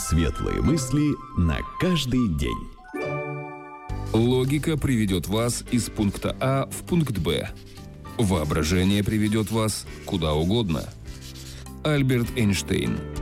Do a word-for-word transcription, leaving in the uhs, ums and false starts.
Светлые мысли на каждый день. Логика приведет вас из пункта А в пункт Б. Воображение приведет вас куда угодно. Альберт Эйнштейн.